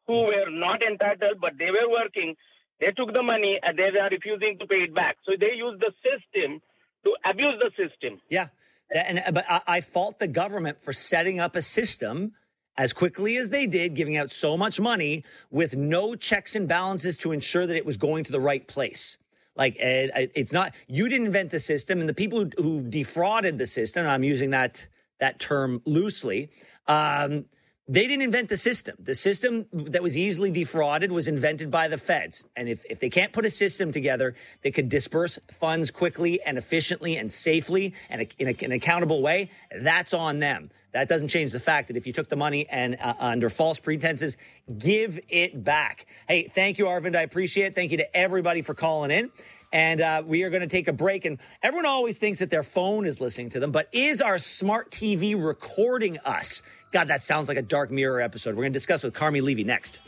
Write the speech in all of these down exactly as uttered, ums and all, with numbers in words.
who were not entitled, but they were working. They took the money and they are refusing to pay it back. So they use the system to abuse the system. Yeah. And, but I, I fault the government for setting up a system as quickly as they did, giving out so much money with no checks and balances to ensure that it was going to the right place. Like, uh, it's not, you didn't invent the system, and the people who, who defrauded the system, I'm using that that term loosely, um, they didn't invent the system. The system that was easily defrauded was invented by the feds. And if, if they can't put a system together that could disperse funds quickly and efficiently and safely and in a, an accountable way, that's on them. That doesn't change the fact that if you took the money and uh, under false pretenses, give it back. Hey, thank you, Arvind. I appreciate it. Thank you to everybody for calling in. And uh, we are going to take a break. And everyone always thinks that their phone is listening to them. But is our smart T V recording us? God, that sounds like a Dark Mirror episode. We're going to discuss with Carmi Levy next.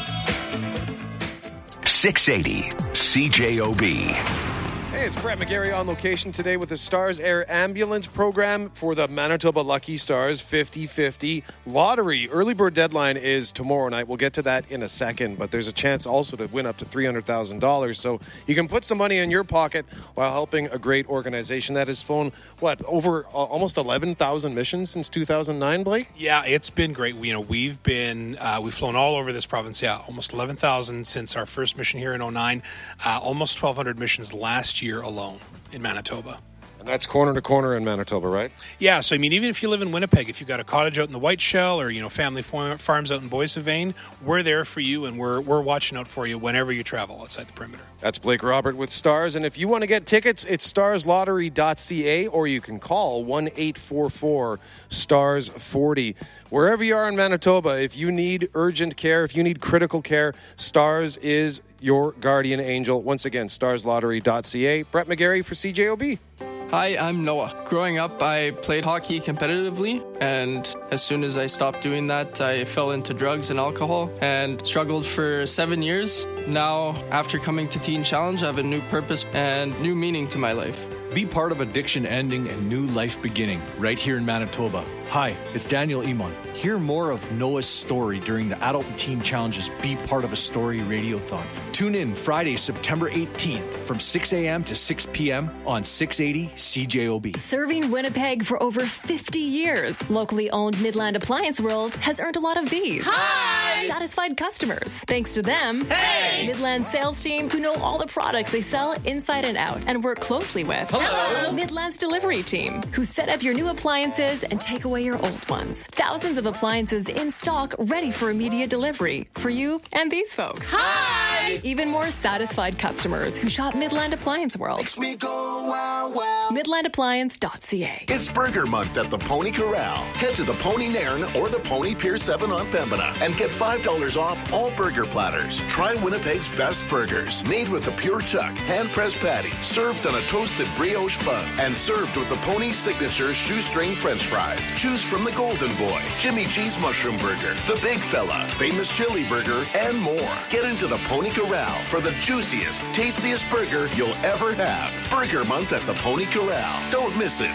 six eighty C J O B. Hey, it's Brett McGarry on location today with the Stars Air Ambulance program for the Manitoba Lucky Stars fifty-fifty lottery. Early bird deadline is tomorrow night. We'll get to that in a second, but there's a chance also to win up to three hundred thousand dollars. So you can put some money in your pocket while helping a great organization that has flown, what, over uh, almost eleven thousand missions since two thousand nine, Blake? Yeah, it's been great. We, you know, we've been, uh, we've flown all over this province. Yeah, almost eleven thousand since our first mission here in oh nine. Uh, almost twelve hundred missions last year alone in Manitoba. And that's corner to corner in Manitoba, right? Yeah, so I mean, even if you live in Winnipeg, if you've got a cottage out in the White Shell or, you know, family farms out in Boissavane, we're there for you, and we're we're watching out for you whenever you travel outside the perimeter. That's Blake Robert with Stars, and if you want to get tickets, it's stars lottery dot c a, or you can call one eight four four stars forty. Wherever you are in Manitoba, if you need urgent care, if you need critical care, Stars is your guardian angel. Once again, stars lottery dot c a. Brett McGarry for C J O B. Hi, I'm Noah. Growing up, I played hockey competitively, and as soon as I stopped doing that, I fell into drugs and alcohol and struggled for seven years. Now, after coming to Teen Challenge, I have a new purpose and new meaning to my life. Be part of addiction ending and new life beginning right here in Manitoba. Hi, it's Daniel Emon. Hear more of Noah's story during the Adult and Teen Challenge's Be Part of a Story Radiothon. Tune in Friday, September eighteenth from six a.m. to six p.m. on six eighty C J O B. Serving Winnipeg for over fifty years, locally owned Midland Appliance World has earned a lot of these. Hi! Satisfied customers. Thanks to them, hey! Midland sales team who know all the products they sell inside and out and work closely with. Hello! Midland's delivery team who set up your new appliances and take away your old ones. Thousands of appliances in stock ready for immediate delivery for you and these folks. Hi! Even more satisfied customers who shop Midland Appliance World. Makes me go wow wow. midland appliance dot c a. It's Burger Month at the Pony Corral. Head to the Pony Nairn or the Pony Pier seven on Pembina and get five dollars off all burger platters. Try Winnipeg's best burgers, made with a pure chuck, hand-pressed patty, served on a toasted brioche bun, and served with the Pony signature shoestring French fries. Choose from the Golden Boy, Jimmy G's Mushroom Burger, the Big Fella, Famous Chili Burger, and more. Get into the Pony Corral for the juiciest, tastiest burger you'll ever have. Burger Month at the Pony Corral. Don't miss it.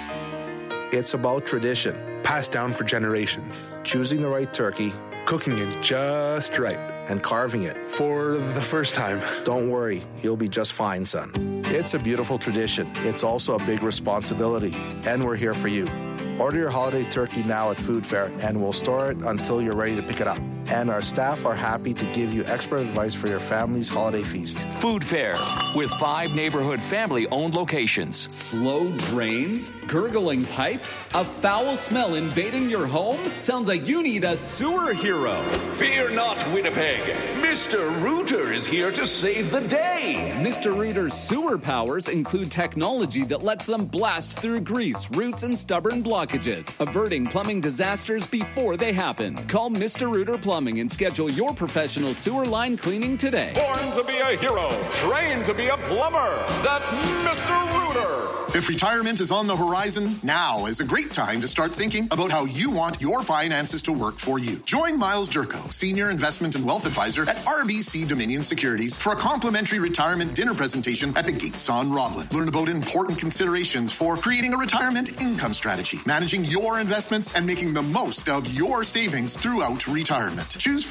It's about tradition, passed down for generations. Choosing the right turkey, cooking it just right, and carving it for the first time. Don't worry, you'll be just fine, son. It's a beautiful tradition. It's also a big responsibility, and we're here for you. Order your holiday turkey now at Food Fair, and we'll store it until you're ready to pick it up. And our staff are happy to give you expert advice for your family's holiday feast. Food Fair, with five neighborhood family-owned locations. Slow drains? Gurgling pipes? A foul smell invading your home? Sounds like you need a sewer hero. Fear not, Winnipeg. Mister Rooter is here to save the day. Mister Rooter's sewer powers include technology that lets them blast through grease, roots, and stubborn blockages, averting plumbing disasters before they happen. Call Mister Rooter Plumbing and schedule your professional sewer line cleaning today. Born to be a hero, trained to be a plumber. That's Mister Rooter. If retirement is on the horizon, now is a great time to start thinking about how you want your finances to work for you. Join Miles Durko, Senior Investment and Wealth Advisor at R B C Dominion Securities, for a complimentary retirement dinner presentation at the Gates on Roblin. Learn about important considerations for creating a retirement income strategy, managing your investments, and making the most of your savings throughout retirement. Choose